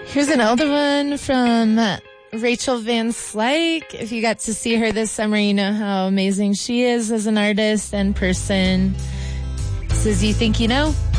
Here's an older one from Rachel Van Slyke. If you got to see her this summer, you know how amazing she is as an artist and person. Says, you think you know?